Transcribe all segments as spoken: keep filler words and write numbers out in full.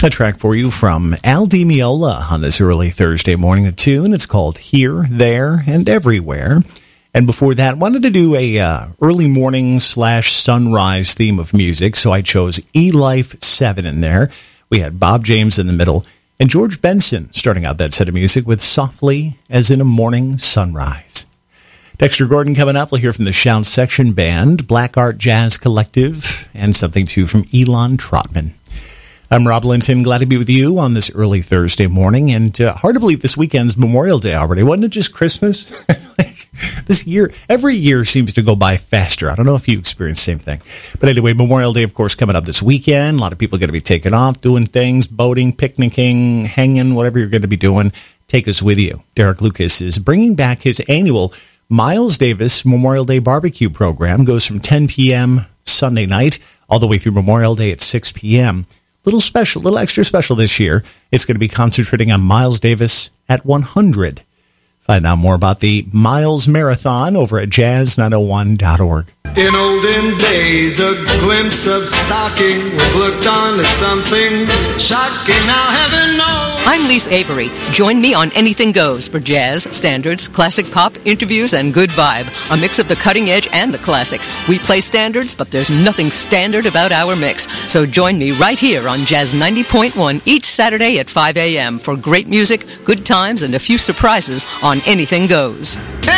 A track for you from Al Di Meola on this early Thursday morning. A tune. It's called Here, There, and Everywhere. And before that, wanted to do a uh, early morning slash sunrise theme of music, so I chose E-Life seven in there. We had Bob James in the middle, and George Benson starting out that set of music with Softly as in a Morning Sunrise. Dexter Gordon coming up. We'll hear from the Shout Section Band, Black Art Jazz Collective, and something too from Elon Trotman. I'm Rob Linton, glad to be with you on this early Thursday morning, and uh, hard to believe this weekend's Memorial Day already. Wasn't it just Christmas? Like, this year, every year seems to go by faster. I don't know if you experienced the same thing. But anyway, Memorial Day, of course, coming up this weekend. A lot of people are going to be taking off, doing things, boating, picnicking, hanging, whatever you're going to be doing. Take us with you. Derek Lucas is bringing back his annual Miles Davis Memorial Day Barbecue program. Goes from ten p.m. Sunday night all the way through Memorial Day at six p.m., Little special, little extra special this year. It's going to be concentrating on Miles Davis at one hundred. Find out more about the Miles Marathon over at jazz nine oh one dot org. In olden days, a glimpse of stocking was looked on as something shocking. Now heaven knows. I'm Lise Avery. Join me on Anything Goes for jazz, standards, classic pop, interviews, and good vibe. A mix of the cutting edge and the classic. We play standards, but there's nothing standard about our mix. So join me right here on Jazz ninety point one each Saturday at five a.m. for great music, good times, and a few surprises on Anything Goes.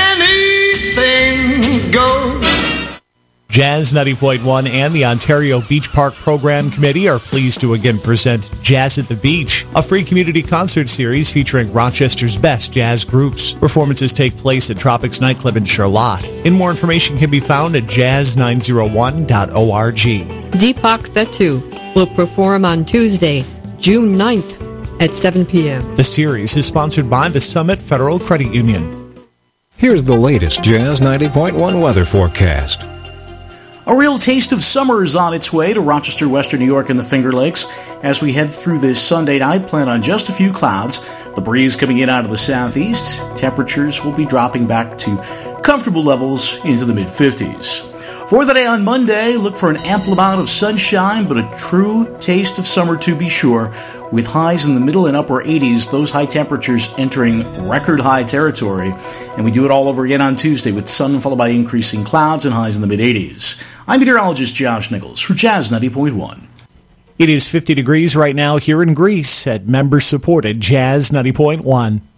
Anything goes. Jazz ninety point one and the Ontario Beach Park Program Committee are pleased to again present Jazz at the Beach, a free community concert series featuring Rochester's best jazz groups. Performances take place at Tropics Nightclub in Charlotte. And more information can be found at jazz nine oh one dot org. Deepak Thettu will perform on Tuesday, June ninth at seven p.m. The series is sponsored by the Summit Federal Credit Union. Here's the latest Jazz ninety point one weather forecast. A real taste of summer is on its way to Rochester, Western New York, and the Finger Lakes. As we head through this Sunday night, plan on just a few clouds. The breeze coming in out of the southeast. Temperatures will be dropping back to comfortable levels into the mid-fifties. For the day on Monday, look for an ample amount of sunshine, but a true taste of summer to be sure. With highs in the middle and upper eighties, those high temperatures entering record high territory. And we do it all over again on Tuesday with sun followed by increasing clouds and highs in the mid-eighties. I'm meteorologist Josh Nichols for Jazz ninety point one. It is fifty degrees right now here in Greece at member-supported Jazz ninety point one.